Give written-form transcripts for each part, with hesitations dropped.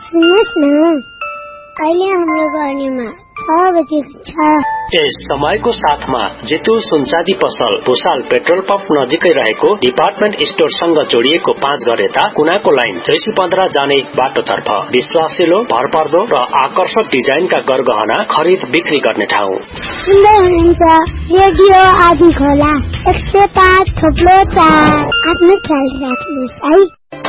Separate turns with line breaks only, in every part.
सुन्नुहोस् न, अहिले हाम्रो गर्नेमा 6 बजेको छ।
यस समयको साथमा जेतु सुनचाँदी पसल भुसाल पेट्रोल पम्प नजिकै रहेको डिपार्टमेन्ट स्टोरसँग जोडिएको 5 घर यता कुनाको लाइन 15 जाने बाटोतर्फ विश्वासिलो, भरपर्दो र आकर्षक डिजाइनका गरगहना खरिद बिक्री गर्ने ठाउँ।
सुन्दै हुनुहुन्छ रेडियो आदि खोला 105.4। आफ्नो ख्याल राख्नुहोस् है।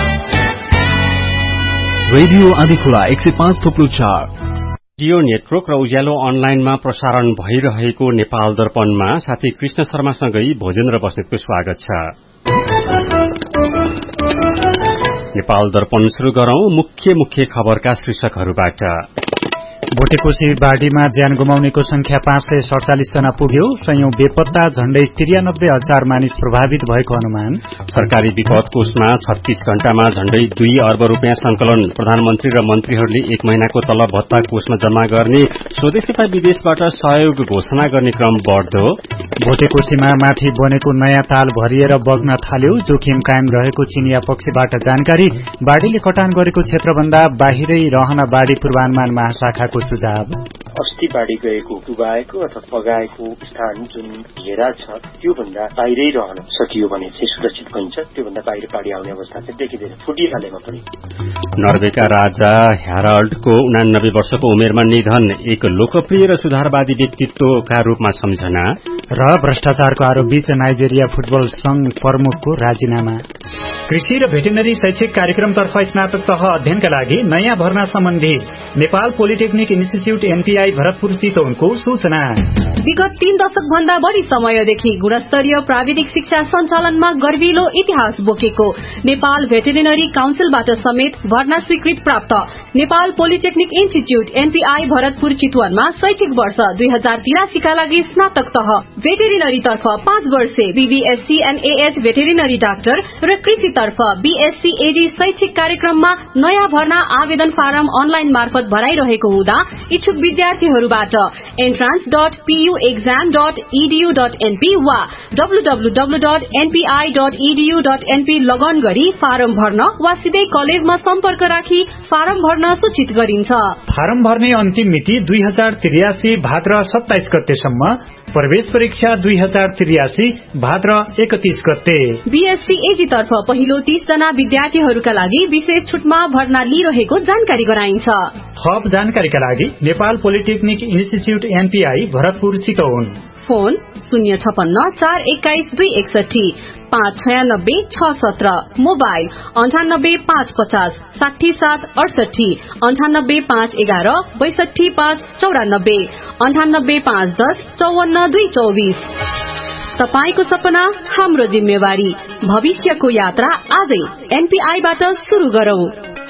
रेडियो आदिखोला 105.4
रेडियो नेटवर्क र उज्यालो अनलाइनमा प्रसारण भइरहेको नेपाल दर्पणमा साथी कृष्ण शर्मासँगै भोजेन्द्र बस्नेतको स्वागत छ। नेपाल दर्पण शुरू गरौं मुख्य खबरका शीर्षकहरूबाट।
भोटेकोशी बाढीमा ज्यान गुमाउनेको संख्या 547 जना पुग्यो। सयौं बेपत्ता, झण्डै 93,000 मानिस प्रभावित भएको अनुमान।
सरकारी विपद कोषमा 36 घण्टामा झण्डै 2 अर्ब रुपियाँ संकलन। प्रधानमन्त्री र मन्त्रीहरूले 1 महिनाको तलब भत्ता कोषमा जम्मा गर्ने। स्वदेश तथा विदेशबाट सहयोग घोषणा गर्ने क्रम बढ्दो।
भोटेकोशीमा माथि बनेको नयाँ ताल भरिएर बग्न थाल्यो। जोखिम कायम रहेको चिनिया पक्षबाट जानकारी। बाढीले कटान गरेको क्षेत्रभन्दा बाहिरै रहन बाढी पूर्वानुमान महाशाखाको सुझाव।
अस्ति बाढी गएको, डुबाएको अथवा बगाएको स्थान जुन घेरा छ त्यो भन्दा बाहिरै रहन सकियो भने चाहिँ सुरक्षित भइन्छ। त्योभन्दा बाहिर बाढी आउने अवस्था चाहिँ देखिँदैन, फुटिहालेमा पनि।
नर्वेका राजा ह्यारल्डको 89 वर्षको उमेरमा निधन। एक लोकप्रिय र सुधारवादी व्यक्तित्वका रूपमा सम्झना।
र भ्रष्टाचारको आरोपबीच नाइजेरिया फुटबल संघ प्रमुखको राजीनामा। कृषि र भेटेनरी शैक्षिक कार्यक्रमतर्फ स्नातक तह अध्ययनका लागि नयाँ भर्ना सम्बन्धी Nepal polytechnic institute NPI Bharatpur चितवनको सूचना।
विगत 3 दशक भन्दा बढ़ी समयदेखि गुणस्तरीय प्राविधिक शिक्षा सञ्चालनमा गर्विलो इतिहास बोकेको नेपाल भेटेरिनरी काउन्सिलबाट समेत भर्ना स्वीकृत प्राप्त Nepal polytechnic institute NPI Bharatpur चितवनमा शैक्षिक वर्ष 2083 का लागि स्नातक तह भेटेरिनरी तर्फ 5 वर्षे बीबीएससी एनएएच भेटेरिनरी डाक्टर र कृषि तर्फ बीएससी एडी शैक्षिक कार्यक्रममा नयाँ भर्ना आवेदन फारम अनलाइन मार्फत भराइरहेको हुँदा इच्छुक विद्यार्थीहरूबाट entrance.puexam.edu.np वा www.npi.edu.np लगन गरी फारम भर्न वा सिधै कलेजमा सम्पर्क राखी फारम भर्न सूचित गरिन्छ।
फारम भर्ने अन्तिम मिति 2083 भाद्र 27 गतेसम्म। प्रवेश परीक्षा 2083 भाद्र 31 गते।
बीएससी एजी तर्फ पहिलो 30 जना विद्यार्थीहरूका लागि विशेष छुटमा भर्ना लिइरहेको जानकारी गराइन्छ।
थप जानकारीका लागि Nepal polytechnic institute NPI Bharatpur Chitwan.
Phone 056-421-261 596-617। Mobile 98-550 6768 98-511 62-594 98-510 54-224। तपाईको सपना हाम्रो जिम्मेवारी। भविष्यको यात्रा आजै एनपीआईबाट सुरु गरौं।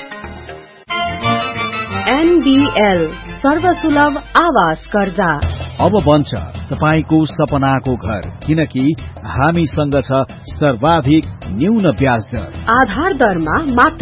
एनडीएल सर्वसुलभ आवास कर्जा
अब बन्छ तपाईको सपनाको घर, किनकि हामीसँग छ सर्वाधिक न्यून ब्याज दर।
आधार दरमा मात्र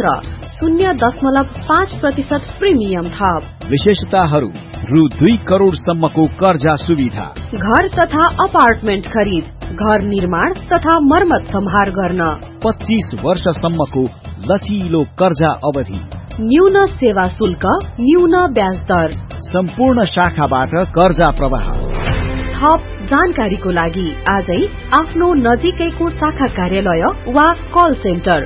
0.5% प्रिमियम थप।
विशेषताहरू रु 2 करोड़सम्मको कर्जा सुविधा।
घर तथा अपार्टमेन्ट खरिद, घर निर्माण तथा मर्मत सम्हार गर्न
25 वर्षसम्मको लचिलो कर्जा अवधि।
न्यून सेवा शुल्क, न्यून ब्याज दर।
सम्पूर्ण शाखाबाट कर्जा प्रवाह।
थप जानकारीको लागि आजै आफ्नो नजिकैको शाखा कार्यालय वा कल सेन्टर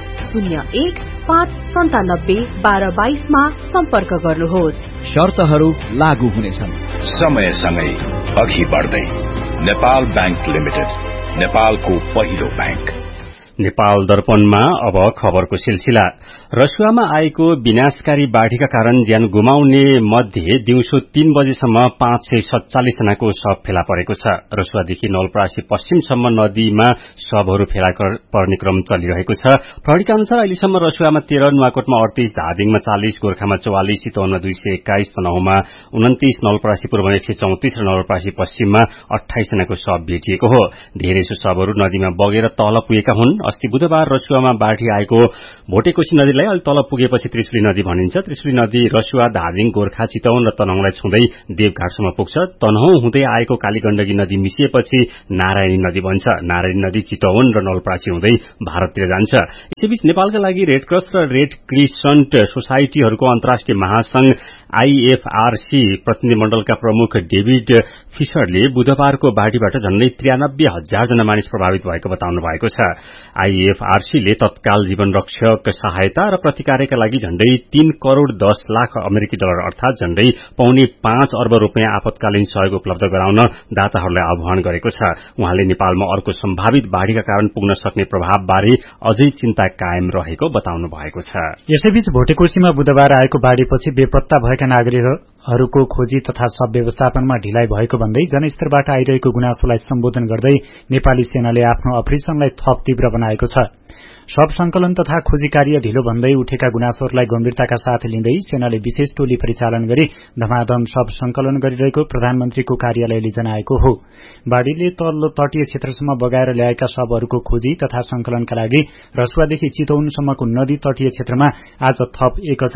01-597-1222 मा सम्पर्क गर्नुहोस्।
शर्तहरू लागू हुनेछन्।
समयसँगै अघि बढ्दै नेपाल बैंक लिमिटेड, नेपालको पहिलो बैंक।
नेपाल दर्पणमा अब खबरको सिलसिला। रसुवामा आएको विनाशकारी बाढ़ीका कारण ज्यान गुमाउने मध्ये दिउँसो 3 बजेसम्म 547 जनाको शव फेला परेको छ। रसुवादेखि नवलपरासी पश्चिमसम्म नदीमा शवहरू फेला पर्ने क्रम चलिरहेको छ। प्रहरीका अनुसार अहिलेसम्म रसुवामा 13, नुवाकोटमा 38, धादिङमा 40, गोर्खामा 44, चितवनमा 221, तनहुँमा 29, नवलपरासी पूर्वमा 134 र नवलपरासी पश्चिममा 28 जनाको शव भेटिएको हो। धेरैसो शवहरू नदीमा बगेर तल पुगेका हुन्। अस्ति बुधबार रसुवामा बाढ़ी आएको भोटेकोशी नदीलाई अलि तल पुगेपछि त्रिशुली नदी भनिन्छ। त्रिशुली नदी रसुवा, धादिङ, गोर्खा, चितवन र तनहुँलाई छुँदै देवघाटसम्म पुग्छ। तनहुँ हुँदै आएको कालीगण्डकी नदी मिसिएपछि नारायणी नदी बन्छ। नारायणी नदी चितवन र नलपरासी हुँदै भारततिर जान्छ। यसैबीच नेपालका लागि रेडक्रस र रेड क्रिसेन्ट सोसाइटीहरूको अन्तर्राष्ट्रिय महासंघ IFRC प्रतिनिधिमण्डलका प्रमुख डेभिड फिशरले बुधबारको बाढ़ीबाट झण्डै 93,000 जना मानिस प्रभावित भएको बताउनु भएको छ। IFRCले तत्काल जीवन रक्षक सहायता र प्रतिकारका लागि झण्डै 3 करोड़ 10 लाख अमेरिकी डलर अर्थात झण्डै $5.25 अर्ब रुपियाँ आपतकालीन सहयोग उपलब्ध गराउन दाताहरूलाई आह्वान गरेको छ। उहाँले नेपालमा अर्को सम्भावित बाढ़ीका कारण पुग्न सक्ने प्रभावबारे अझै चिन्ता कायम रहेको बताउनु भएको छ।
यसैबीच भोटेकोशीमा बुधबार आएको बाढ़ीपछि बेपत्ता भएका नागरिकहरूको खोजी तथा शव व्यवस्थापनमा ढिलाइ भएको भन्दै जनस्तरबाट आइरहेको गुनासोलाई सम्बोधन गर्दै नेपाली सेनाले आफ्नो अपरेशनलाई थप तीव्र बनाएको छ। शव संकलन तथा खोजी कार्य ढिलो भन्दै उठेका गुनासोहरूलाई गम्भीरताका साथ लिँदै सेनाले विशेष टोली परिचालन गरी धमाधम शव संकलन गरिरहेको प्रधानमन्त्रीको कार्यालयले जनाएको हो। बाढ़ीले तल्लो तटीय क्षेत्रसम्म बगाएर ल्याएका शवहरूको खोजी तथा संकलनका लागि रसुवादेखि चितवनसम्मको नदी तटीय क्षेत्रमा आज थप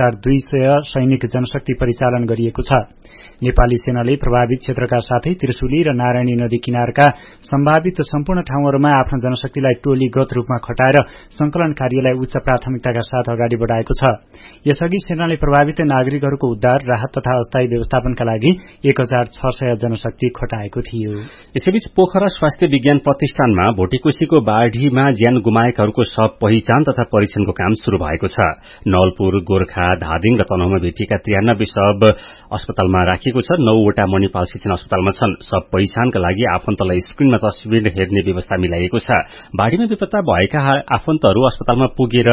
1200 सैनिक जनशक्ति परिचालन गरिएको छ। नेपाली सेनाले प्रभावित क्षेत्रका साथै त्रिशुली र नारायणी नदी किनारका सम्भावित सम्पूर्ण ठाउँहरूमा आफ्नो जनशक्तिलाई टोलीगत रूपमा खटाएर संकलन कार्यलाई उच्च प्राथमिकताका साथ अगाडि बढ़ाएको छ। यसअघि सेनाले प्रभावित नागरिकहरूको उद्धार, राहत तथा अस्थायी व्यवस्थापनका लागि 1600 जनशक्ति खटाएको थियो।
यसैबीच पोखरा स्वास्थ्य विज्ञान प्रतिष्ठानमा भोटेकोशीको बाढ़ीमा ज्यान गुमाएकाहरूको शव पहिचान तथा परीक्षणको काम शुरू भएको छ। नवलपुर, गोर्खा, धादिङ र तनहुँमा भेटिएका 93 शव अस्पतालमा राखिएको छ। 9 वटा मणिपाल शिक्षण अस्पतालमा छन्। शव पहिचानका लागि आफन्तलाई स्क्रिनमा तस्विर हेर्ने व्यवस्था मिलाइएको छ। बाढ़ीमा बेपत्ता भएका आफन्तहरू अस्पतालमा पुगेर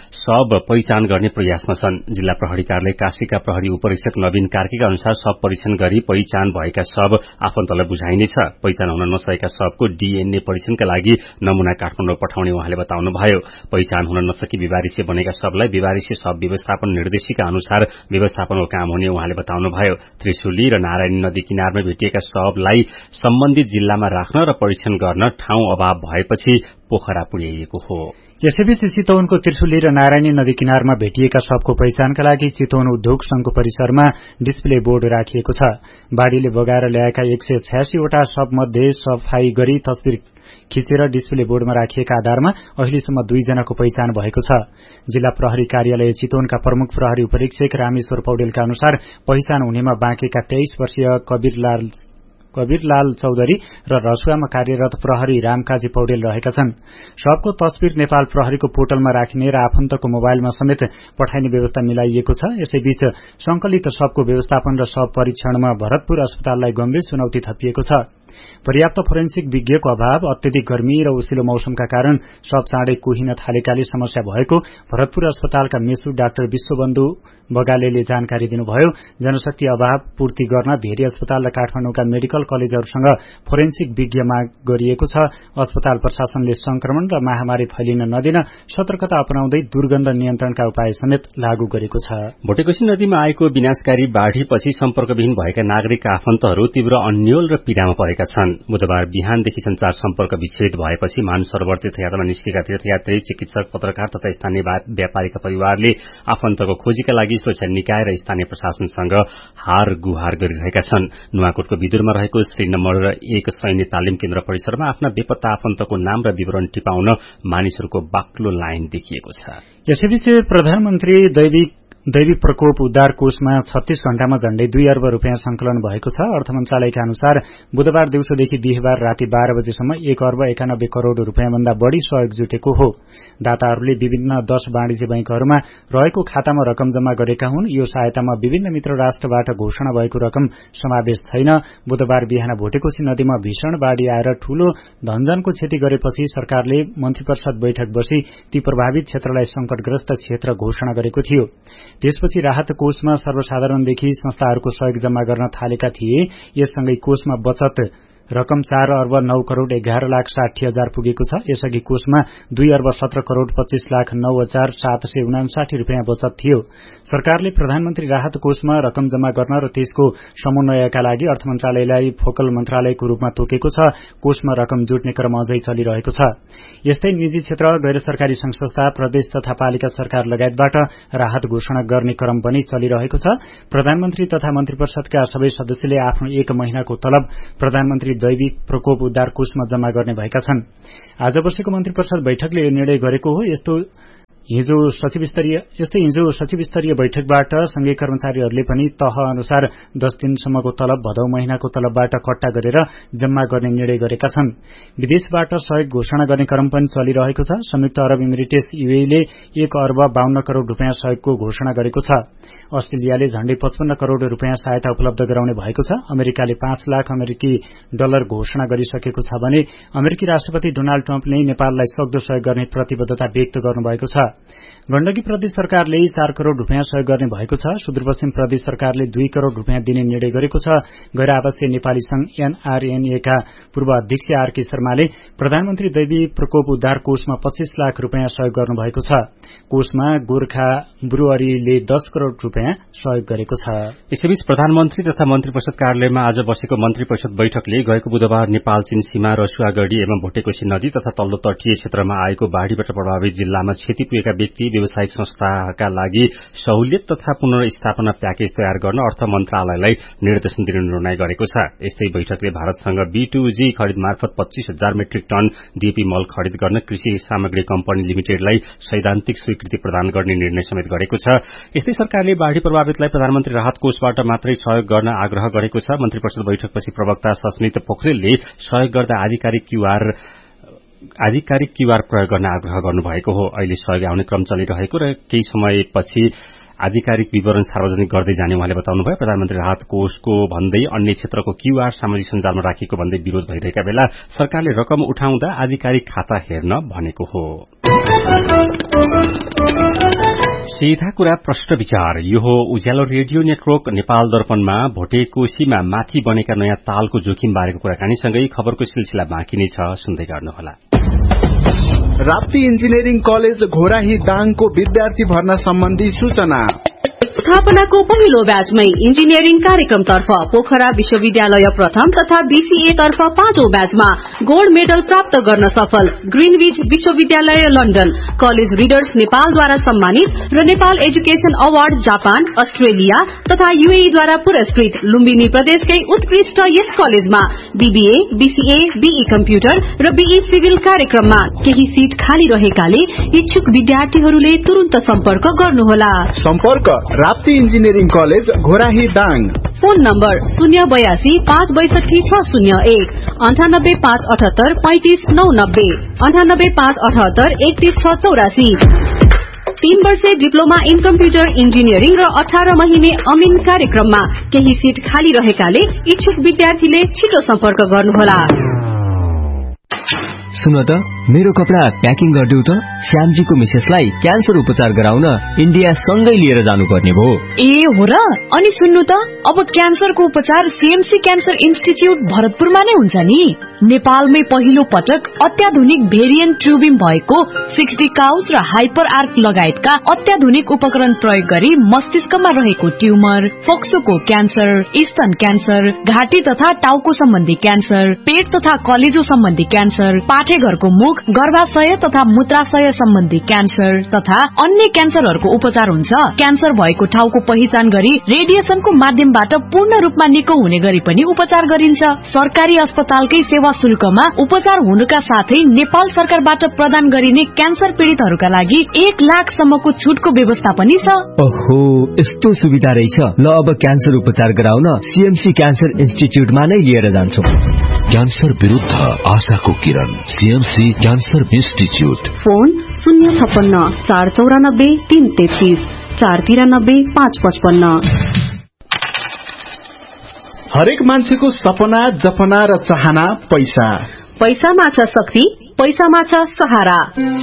शव पहिचान गर्ने प्रयासमा छन्। जिल्ला प्रहरी कार्यालय काशीका प्रहरी उपरीक्षक नवीन कार्कीका अनुसार शव परीक्षण गरी पहिचान भएका शव आफन्तलाई बुझाइनेछ। पहिचान हुन नसकेका शवको DNA परीक्षणका लागि नमूना काठमाडौँ पठाउने उहाँले बताउनुभयो। पहिचान हुन नसकी बेवारिसे बनेका शवलाई बेवारिसे शव व्यवस्थापन निर्देशिका अनुसार व्यवस्थापनको काम हुने उहाँले बताउनुभयो। त्रिशुली र नारायणी नदी किनारमा भेटिएका शवलाई सम्बन्धित जिल्लामा राख्न र परीक्षण गर्न ठाउँ अभाव भएपछि पोखरा पुर्याइएको हो।
यसैबीच चितवनको त्रिशुली र नारायणी नदी किनारमा भेटिएका शवको पहिचानका लागि चितवन उद्योग संघको परिसरमा डिस्प्ले बोर्ड राखिएको छ। बाढ़ीले बगाएर ल्याएका 186 वटा शवमध्ये सफाई गरी तस्विर खिचेर डिस्प्ले बोर्डमा राखिएका आधारमा अहिलेसम्म 2 जनाको पहिचान भएको छ। जिल्ला प्रहरी कार्यालय चितवनका प्रमुख प्रहरी उपरीक्षक रामेश्वर पौडेलका अनुसार पहिचान हुनेमा बाँकेका 23 वर्षीय कबीरलाल चौधरी र रसुवामा कार्यरत प्रहरी रामकाजी पौडेल रहेका छन्। शवको तस्विर नेपाल प्रहरीको पोर्टलमा राखिने र आफन्तको मोबाइलमा समेत पठाइने व्यवस्था मिलाइएको छ। यसैबीच संकलित शवको व्यवस्थापन र शव परीक्षणमा भरतपुर अस्पताललाई गम्भीर चुनौती थपिएको छ। पर्याप्त फोरेन्सिक विज्ञको अभाव, अत्यधिक गर्मी र उसिलो मौसमका कारण शव चाँडै कुहिन थालेकाले समस्या भएको भरतपुर अस्पतालका मेसु डाक्टर विश्वबन्धु बगालेले जानकारी दिनुभयो। जनशक्ति अभाव पूर्ति गर्न भेरी अस्पताल र काठमाडौँका मेडिकल कलेजहरूसँग फोरेन्सिक विज्ञ माग गरिएको छ। अस्पताल प्रशासनले संक्रमण र महामारी फैलिन नदिन सतर्कता अपनाउँदै दुर्गन्ध नियन्त्रणका उपाय समेत लागू गरेको छ।
भोटेकोशी नदीमा आएको विनाशकारी बाढ़ीपछि सम्पर्कविहीन भएका नागरिकका आफन्तहरू तीव्र अन्यल र पीड़ामा परेका छन्। बुधबार बिहानदेखि संचार सम्पर्क विच्छेद भएपछि मानसरोवर तीर्थयात्रामा निस्केका तीर्थयात्री, चिकित्सक, पत्रकार तथा स्थानीय व्यापारीका परिवारले आफन्तको खोजीका लागि सुरक्षा निकाय र स्थानीय प्रशासनसँग हार गुहार गरिरहेका छन्। नुवाकोटको विदुरमा रहेको श्री नम्बर 1 सैन्य तालिम केन्द्र परिसरमा आफ्ना बेपत्ता आफन्तको नाम र विवरण टिपाउन मानिसहरूको बाक्लो लाइन देखिएको छ।
यसैबीच प्रधानमन्त्री दैवी प्रकोप उद्धार कोषमा 36 घण्टामा झण्डै 2 अर्ब रुपियाँ संकलन भएको छ। अर्थ मन्त्रालयका अनुसार बुधबार दिउँसोदेखि बिहिबार राति 12 बजेसम्म 1 अर्ब 91 करोड़ रुपियाँ भन्दा बढ़ी सहयोग जुटेको हो। दाताहरूले विभिन्न 10 वाणिज्य बैंकहरूमा रहेको खातामा रकम जम्मा गरेका हुन्। यो सहायतामा विभिन्न मित्र राष्ट्रबाट घोषणा भएको रकम समावेश छैन। बुधबार बिहान भोटेकोशी नदीमा भीषण बाढ़ी आएर ठूलो धनजनको क्षति गरेपछि सरकारले मन्त्री परिषद बैठक बसी ती प्रभावित क्षेत्रलाई संकटग्रस्त क्षेत्र घोषणा गरेको थियो। त्यसपछि राहत कोषमा सर्वसाधारणदेखि संस्थाहरूको सहयोग जम्मा गर्न थालेका थिए। यससँगै कोषमा बचत रकम 4 अर्ब 9 करोड़ 11 लाख 60 हजार पुगेको छ। यसअघि कोषमा 2 अर्ब 17 करोड़ 25 लाख 9 हजार 759 रुपियाँ बचत थियो। सरकारले प्रधानमन्त्री राहत कोषमा रकम जम्मा गर्न र त्यसको समन्वयका लागि अर्थ मन्त्रालयलाई फोकल मन्त्रालयको रूपमा तोकेको छ। कोषमा रकम जुट्ने क्रम अझै चलिरहेको छ। यस्तै निजी क्षेत्र, गैर सरकारी संघ संस्था, प्रदेश तथा पालिका सरकार लगायतबाट राहत घोषणा गर्ने क्रम पनि चलिरहेको छ। प्रधानमन्त्री तथा मन्त्री परिषदका सबै सदस्यले आफ्नो 1 महिनाको तलब प्रधानमन्त्री दैविक प्रकोप उद्धार कोषमा जम्मा गर्ने भएका छन्। आज बसेको मन्त्री परिषद बैठकले यो निर्णय गरेको हो। हिजो सचिव स्तरीय बैठकबाट संघीय कर्मचारीहरूले पनि तह अनुसार 10 दिनसम्मको तलब भदौ महिनाको तलबबाट कट्टा गरेर जम्मा गर्ने निर्णय गरेका छन्। विदेशबाट सहयोग घोषणा गर्ने क्रम पनि चलिरहेको छ। संयुक्त अरब इमिरेट्स युएईले 1 अर्ब 52 करोड़ रुपियाँ सहयोगको घोषणा गरेको छ। अस्ट्रेलियाले झण्डै 55 करोड़ रुपियाँ सहायता उपलब्ध गराउने भएको छ। अमेरिकाले 5 लाख अमेरिकी डलर घोषणा गरिसकेको छ भने अमेरिकी राष्ट्रपति डोनाल्ड ट्रम्पले नेपाललाई सक्दो सहयोग गर्ने प्रतिबद्धता व्यक्त गर्नुभएको छ। गण्डकी प्रदेश सरकारले 4 करोड़ रुपियाँ सहयोग गर्ने भएको छ। सुदूरपश्चिम प्रदेश सरकारले 2 करोड़ रुपियाँ दिने निर्णय गरेको छ। गैर आवासीय नेपाली संघ एनआरएनए का पूर्व अध्यक्ष आरके शर्माले प्रधानमन्त्री दैवी प्रकोप उद्धार कोषमा 25 लाख रुपियाँ सहयोग गर्नुभएको छ। कोषमा गोर्खा ब्रुअरीले 10 करोड़ रुपियाँ सहयोग गरेको छ।
यसैबीच प्रधानमन्त्री तथा मन्त्री परिषद कार्यालयमा आज बसेको मन्त्री परिषद बैठकले गएको बुधबार नेपाल चीन सीमा रसुवागढ़ी एवं भोटेकोशी नदी तथा तल्लो तटीय क्षेत्रमा आएको बाढ़ीबाट प्रभावित जिल्लामा क्षति पुगेका व्यक्ति व्यावसायिक संस्थाका लागि सहुलियत तथा पुनर्स्थापना प्याकेज तयार गर्न अर्थ मन्त्रालयलाई निर्देशन दिने निर्णय गरेको छ। यस्तै बैठकले भारतसँग B2G खरिद मार्फत 25,000 मेट्रिक टन डीएपी मल खरिद गर्न कृषि सामग्री कम्पनी लिमिटेडलाई सैद्धान्तिक स्वीकृति प्रदान गर्ने निर्णय समेत गरेको छ। यस्तै सरकारले बाढ़ी प्रभावितलाई प्रधानमन्त्री राहत कोषबाट मात्रै सहयोग गर्न आग्रह गरेको छ। मन्त्री परिषद बैठकपछि प्रवक्ता सस्मित पोखरेलले सहयोग गर्दा आधिकारिक क्यूआर प्रयोग गर्न आग्रह गर्नुभएको हो। अहिले सहयोग आउने क्रम चलिरहेको र केही समयपछि आधिकारिक विवरण सार्वजनिक गर्दै जाने उहाँले बताउनुभयो। प्रधानमन्त्री राहत कोषको भन्दै अन्य क्षेत्रको क्यूआर सामाजिक सञ्जालमा राखिएको भन्दै विरोध भइरहेका बेला सरकारले रकम उठाउँदा आधिकारिक खाता हेर्न भनेको हो। सीधा कुरा प्रश्न विचार। यो हो उज्यालो रेडियो नेटवर्क नेपाल दर्पणमा भोटेकोशीमा माथि बनेका नयाँ तालको जोखिम बारेको कुराकानीसँगै खबरको सिलसिला बाँकी नै छ, सुन्दै गर्नुहोला।
राप्ती इन्जिनियरिङ कलेज घोराही दाङको विद्यार्थी भर्ना सम्बन्धी सूचना।
स्थापनाको पहिलो ब्याचमै इन्जिनियरिङ कार्यक्रमतर्फ पोखरा विश्वविद्यालय प्रथम तथा बीसीए तर्फ 5औं ब्याचमा गोल्ड मेडल प्राप्त गर्न सफल ग्रीनविच विश्वविद्यालय लन्डन, कलेज रिडर्स नेपालद्वारा सम्मानित र Nepal education award Japan, Australia तथा यूएईद्वारा पुरस्कृत लुम्बिनी प्रदेशकै उत्कृष्ट यस कलेजमा बीबीए, बीसीए, बीई कम्प्युटर र बीई सिभिल कार्यक्रममा केही सीट खाली रहेकाले इच्छुक विद्यार्थीहरूले तुरन्त सम्पर्क गर्नुहोला।
सम्पर्क Rapti engineering college Ghorahi Dang.
Phone number 082 562 601 98 578 35 990 98 578 31 684। 3 वर्षे डिप्लोमा इन कम्प्युटर इन्जिनियरिङ र 18 महिने अमिन कार्यक्रममा केही सीट खाली रहेकाले इच्छुक विद्यार्थीले छिटो सम्पर्क गर्नुहोला।
सुन त, मेरो कपडा प्याकिङ गरिदेऊ त। श्यामजीको मिसेसलाई क्यान्सर उपचार गराउन इन्डिया सँगै लिएर जानुपर्ने भयो।
ए हो र? अनि सुन्नु त, अब क्यान्सरको उपचार सीएमसी क्यान्सर इन्स्टिच्युट भरतपुरमा नै हुन्छ नि। नेपालमै पहिलो पटक अत्याधुनिक भेरिएन्ट ट्युबिम भएको 60 काउस र हाइपर आर्क लगायतका अत्याधुनिक उपकरण प्रयोग गरी मस्तिष्कमा रहेको ट्युमर, फोक्सोको क्यान्सर, स्तन क्यान्सर, घाँटी तथा टाउको सम्बन्धी क्यान्सर, पेट तथा कलेजो सम्बन्धी क्यान्सर, पाठेघरको मुख, गर्भाशय तथा मूत्राशय सम्बन्धी क्यान्सर तथा अन्य क्यान्सरहरूको उपचार हुन्छ। क्यान्सर भएको ठाउँको पहिचान गरी रेडिएसनको माध्यमबाट पूर्ण रूपमा निको हुने गरी पनि उपचार गरिन्छ। सरकारी अस्पतालकै सेवा शुल्कमा उपचार हुनुका साथै नेपाल सरकारबाट प्रदान गरिने क्यान्सर पीड़ितहरूका लागि 1 लाखसम्मको छुटको व्यवस्था पनि छ।
ओहो, यस्तो सुविधा रहेछ। ल, अब क्यान्सर उपचार गराउन सीएमसी क्यान्सर इन्स्टिच्युटमा नै लिएर जान्छौं।
क्यान्सर विरुद्ध आशाको किरण, सीएमसी क्यान्सर इन्स्टिच्युट।
फोन 056 494 333 493 555।
हरेक मान्छेको सपना, जपना र चाहना पैसा।
पैसामा छ शक्ति, पैसामा छ सहारा।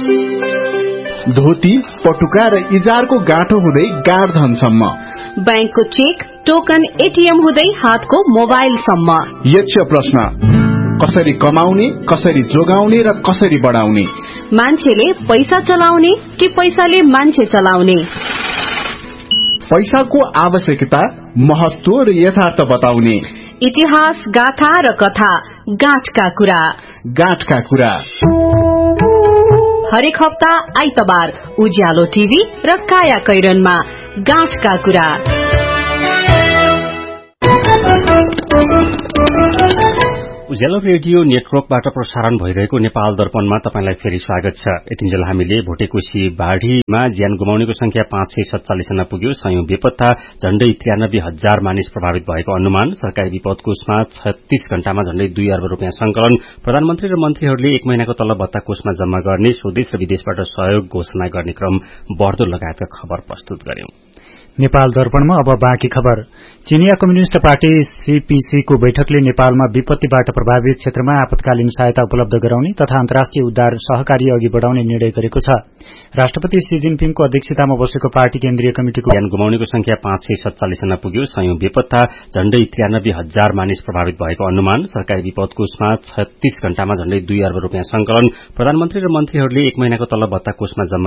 धोती, पटुका र इजारको गाँठो हुँदै गाड धनसम्म,
बैंकको चेक, टोकन, एटीएम हुँदै हातको मोबाइलसम्म।
यक्ष प्रश्न, कसरी कमाउने, कसरी जोगाउने र कसरी बढाउने।
मान्छेले पैसा चलाउने कि पैसाले मान्छे चलाउने।
पैसाको आवश्यकता, महत्व र यथार्थ बताउने।
इतिहास, गाथा र कथा, गाँठका कुरा।
गाँठका कुरा
हरेक हप्ता आइतबार उज्यालो टिभी र काया कैरनमा गाँठका कुरा।
उज्यालो रेडियो नेटवर्कबाट प्रसारण भइरहेको नेपाल दर्पणमा तपाईंलाई फेरि स्वागत छ। यतिन्जेल हामीले भोटेकोशी बाढ़ीमा ज्यान गुमाउनेको संख्या 547 जना पुग्यो। संयौं बेपत्ता झण्डै 93,000 मानिस प्रभावित भएको अनुमान। सरकारी विपद कोषमा 36 घण्टामा झण्डै 2 अर्ब रुपियाँ संकलन। प्रधानमन्त्री र मन्त्रीहरूले 1 महिनाको तलब भत्ता कोषमा जम्मा गर्ने, स्वदेश र विदेशबाट सहयोग घोषणा गर्ने क्रम बढ़दो लगायतका खबर प्रस्तुत गर्यौं।
नेपाल दर्पणमा अब बाँकी खबर। चिनिया कम्युनिष्ट पार्टी सीपीसी को बैठकले नेपालमा विपत्तिबाट प्रभावित क्षेत्रमा आपतकालीन सहायता उपलब्ध गराउने तथा अन्तर्राष्ट्रिय उद्धार सहकार्य अघि बढ़ाउने निर्णय गरेको छ। राष्ट्रपति शी जिनपिङको अध्यक्षतामा बसेको पार्टी केन्द्रीय कमिटिको
ज्यान गुमाउनेको संख्या 547 जना पुग्यो। संयौं बेपत्ता झण्डै 93,000 मानिस प्रभावित भएको अनुमान। सरकारी विपद कोषमा 36 घण्टामा झण्डै 2 अर्ब रुपियाँ संकलन। प्रधानमन्त्री र मन्त्रीहरूले 1 महिनाको तलब भत्ता कोषमा जम्मा